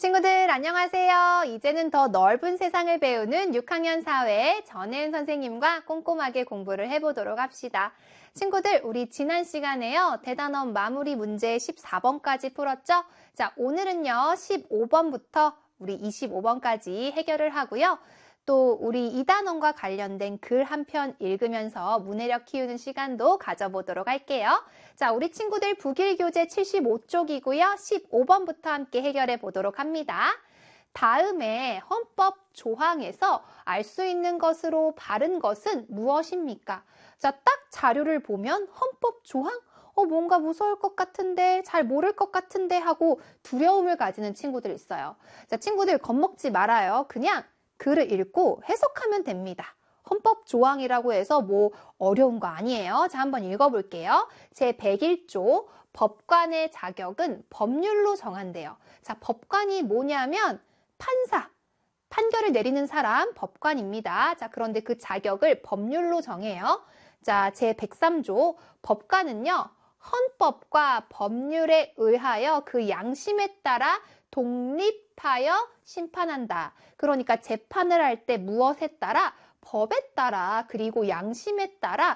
친구들 안녕하세요. 이제는 더 넓은 세상을 배우는 6학년 사회 전혜은 선생님과 꼼꼼하게 공부를 해보도록 합시다. 친구들 우리 지난 시간에요. 대단원 마무리 문제 14번까지 풀었죠? 자, 오늘은요 15번부터 우리 25번까지 해결을 하고요. 또 우리 이단원과 관련된 글 한 편 읽으면서 문해력 키우는 시간도 가져보도록 할게요. 자, 우리 친구들 북일교재 75쪽이고요. 15번부터 함께 해결해 보도록 합니다. 다음에 헌법 조항에서 알 수 있는 것으로 바른 것은 무엇입니까? 자, 딱 자료를 보면 헌법 조항? 뭔가 무서울 것 같은데, 잘 모를 것 같은데 하고 두려움을 가지는 친구들 있어요. 자, 친구들 겁먹지 말아요. 그냥 글을 읽고 해석하면 됩니다. 헌법 조항이라고 해서 뭐 어려운 거 아니에요. 자, 한번 읽어볼게요. 제101조 법관의 자격은 법률로 정한대요. 자, 법관이 뭐냐면 판결을 내리는 사람 법관입니다. 자, 그런데 그 자격을 법률로 정해요. 자, 제103조 법관은요. 헌법과 법률에 의하여 그 양심에 따라 독립하여 심판한다. 그러니까 재판을 할 때 무엇에 따라? 법에 따라 그리고 양심에 따라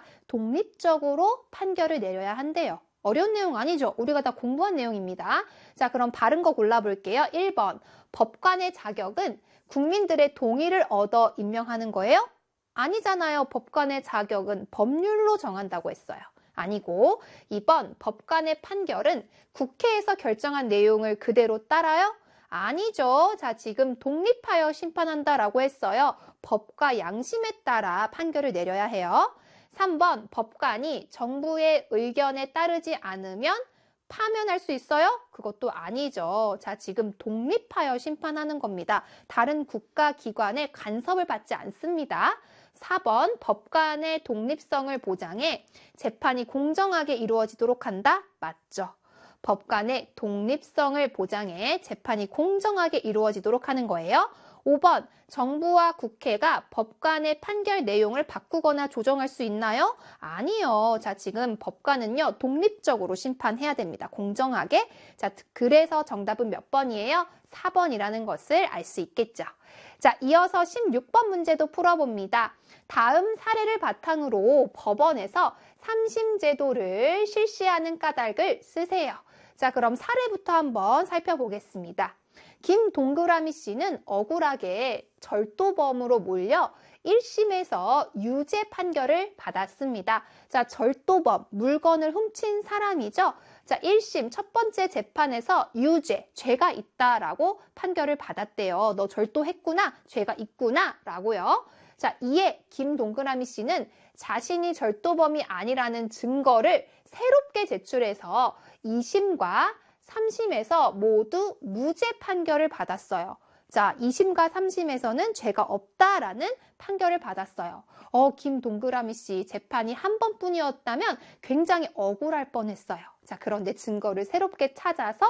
독립적으로 판결을 내려야 한대요. 어려운 내용 아니죠? 우리가 다 공부한 내용입니다. 자, 그럼 바른 거 골라볼게요. 1번 법관의 자격은 국민들의 동의를 얻어 임명하는 거예요? 아니잖아요. 법관의 자격은 법률로 정한다고 했어요. 아니고 2번 법관의 판결은 국회에서 결정한 내용을 그대로 따라요? 아니죠. 자, 지금 독립하여 심판한다라고 했어요. 법과 양심에 따라 판결을 내려야 해요. 3번 법관이 정부의 의견에 따르지 않으면 파면할 수 있어요? 그것도 아니죠. 자, 지금 독립하여 심판하는 겁니다. 다른 국가기관의 간섭을 받지 않습니다. 4번 법관의 독립성을 보장해 재판이 공정하게 이루어지도록 한다? 맞죠. 법관의 독립성을 보장해 재판이 공정하게 이루어지도록 하는 거예요. 5번 정부와 국회가 법관의 판결 내용을 바꾸거나 조정할 수 있나요? 아니요. 자, 지금 법관은요 독립적으로 심판해야 됩니다. 공정하게. 자, 그래서 정답은 몇 번이에요? 4번이라는 것을 알 수 있겠죠. 자, 이어서 16번 문제도 풀어봅니다. 다음 사례를 바탕으로 법원에서 3심 제도를 실시하는 까닭을 쓰세요. 자, 그럼 사례부터 한번 살펴보겠습니다. 김동그라미 씨는 억울하게 절도범으로 몰려 1심에서 유죄 판결을 받았습니다. 자, 절도범, 물건을 훔친 사람이죠. 자, 1심 첫 번째 재판에서 유죄, 죄가 있다라고 판결을 받았대요. 너 절도했구나, 죄가 있구나 라고요. 자, 이에 김동그라미 씨는 자신이 절도범이 아니라는 증거를 새롭게 제출해서 2심과 3심에서 모두 무죄 판결을 받았어요. 자, 2심과 3심에서는 죄가 없다라는 판결을 받았어요. 김동그라미 씨 재판이 한 번뿐이었다면 굉장히 억울할 뻔했어요. 자, 그런데 증거를 새롭게 찾아서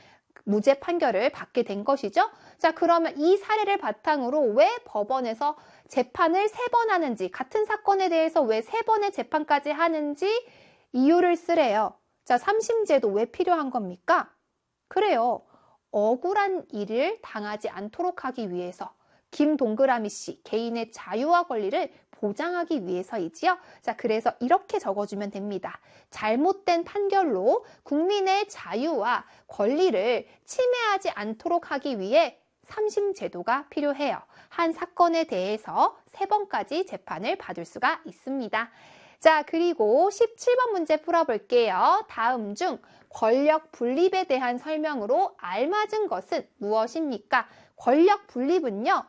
무죄 판결을 받게 된 것이죠. 자, 그러면 이 사례를 바탕으로 왜 법원에서 재판을 3번 하는지, 같은 사건에 대해서 왜 3번의 재판까지 하는지 이유를 쓰래요. 자, 3심제도 왜 필요한 겁니까? 그래요. 억울한 일을 당하지 않도록 하기 위해서 김동그라미 씨 개인의 자유와 권리를 보장하기 위해서이지요. 자, 그래서 이렇게 적어주면 됩니다. 잘못된 판결로 국민의 자유와 권리를 침해하지 않도록 하기 위해 3심 제도가 필요해요. 한 사건에 대해서 3번까지 재판을 받을 수가 있습니다. 자, 그리고 17번 문제 풀어볼게요. 다음 중 권력 분립에 대한 설명으로 알맞은 것은 무엇입니까? 권력 분립은요,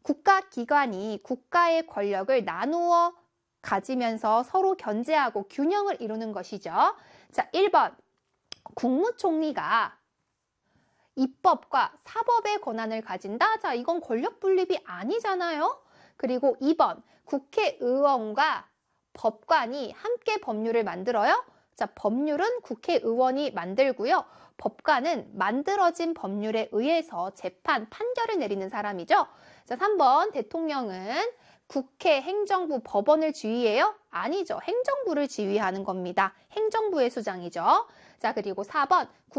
국가기관이 국가의 권력을 나누어 가지면서 서로 견제하고 균형을 이루는 것이죠. 자, 1번 국무총리가 입법과 사법의 권한을 가진다? 자, 이건 권력 분립이 아니잖아요. 그리고 2번 국회의원과 법관이 함께 법률을 만들어요? 자, 법률은 국회의원이 만들고요. 법관은 만들어진 법률에 의해서 판결을 내리는 사람이죠. 자, 3번 대통령은 국회, 행정부, 법원을 지휘해요? 아니죠. 행정부를 지휘하는 겁니다. 행정부의 수장이죠. 자, 그리고 4번